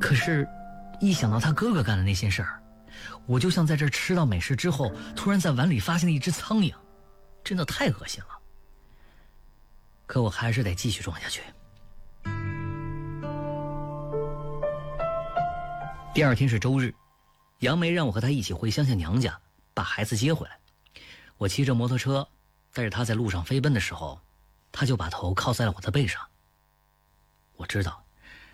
可是，一想到他哥哥干的那些事儿，我就像在这儿吃到美食之后，突然在碗里发现了一只苍蝇，真的太恶心了。可我还是得继续装下去。第二天是周日，杨梅让我和她一起回乡下娘家，把孩子接回来。我骑着摩托车带着她在路上飞奔的时候，她就把头靠在了我的背上。我知道，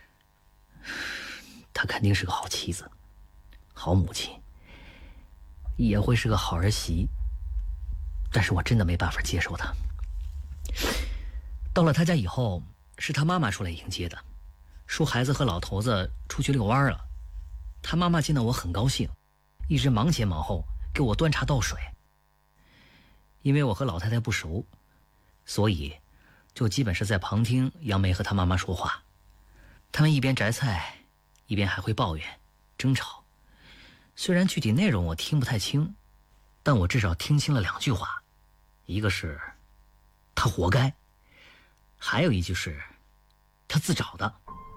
她肯定是个好妻子、好母亲，也会是个好儿媳，但是我真的没办法接受她。到了她家以后，是她妈妈出来迎接的，说孩子和老头子出去遛弯了。她妈妈见到我很高兴，一直忙前忙后给我端茶倒水。因为我和老太太不熟，所以就基本是在旁听杨梅和她妈妈说话。他们一边摘菜，一边还会抱怨、争吵。虽然具体内容我听不太清，但我至少听清了2句话，一个是他活该，还有一句是他自找的。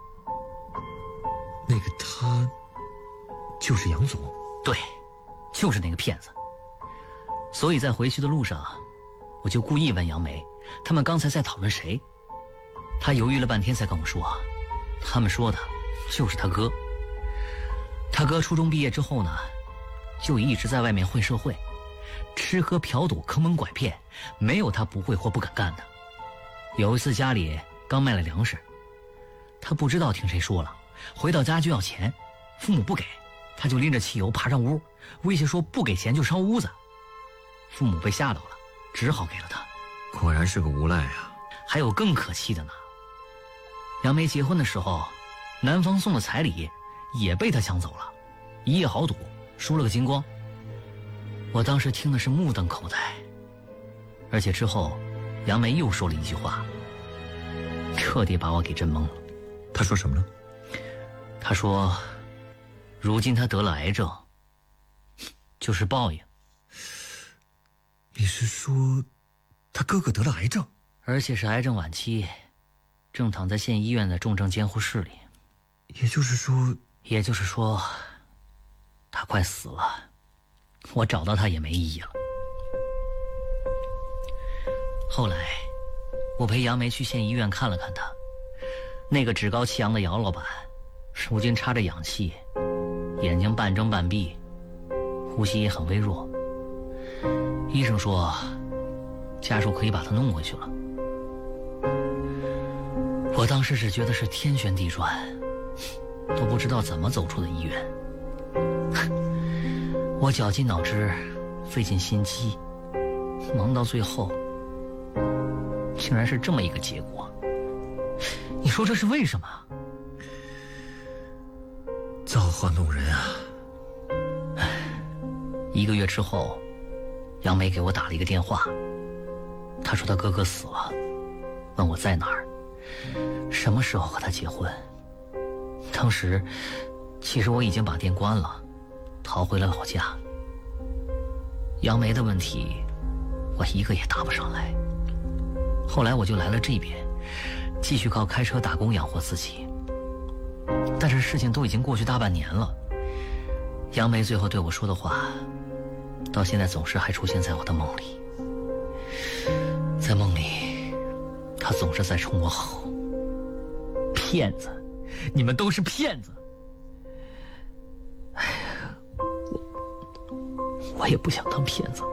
那个他就是杨总？ 对，就是那个骗子。所以在回去的路上，我就故意问杨梅，他们刚才在讨论谁？他犹豫了半天才跟我说，他们说的就是他哥。他哥初中毕业之后呢，就一直在外面混社会，吃喝嫖赌、坑蒙拐骗，没有他不会或不敢干的。有一次家里刚卖了粮食，他不知道听谁说了，回到家就要钱，父母不给，他就拎着汽油爬上屋，威胁说不给钱就烧屋子。父母被吓到了，只好给了他。 果然是个无赖啊！ 还有更可气的呢，杨梅结婚的时候，男方送的彩礼也被他抢走了，一夜豪赌输了个精光。我当时听的是目瞪口呆，而且之后杨梅又说了一句话，彻底把我给震懵了。 他说什么了？ 他说如今他得了癌症，就是报应。 你是说他哥哥得了癌症？ 而且是癌症晚期，正躺在县医院的重症监护室里。 也就是说他快死了，我找到他也没意义了。后来我陪杨梅去县医院看了看他，那个趾高气扬的姚老板如今插着氧气，眼睛半睁半闭，呼吸也很微弱。医生说家属可以把他弄回去了。我当时只觉得是天旋地转，都不知道怎么走出的医院。我绞尽脑汁，费尽心机，忙到最后竟然是这么一个结果。你说这是为什么？ 造化弄人啊 ！1个月之后，杨梅给我打了一个电话，她说她哥哥死了，问我在哪儿，什么时候和他结婚。当时其实我已经把店关了，逃回了老家。杨梅的问题我一个也答不上来。后来我就来了这边，继续靠开车打工养活自己。但是事情都已经过去大半年了，杨梅最后对我说的话到现在总是还出现在我的梦里。在梦里她总是在冲我吼，骗子，你们都是骗子。哎呀，我也不想当骗子。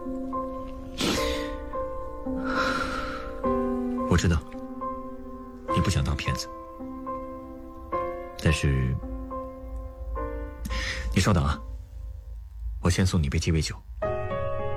我知道你不想当骗子，但是你稍等啊，我先送你杯鸡尾酒。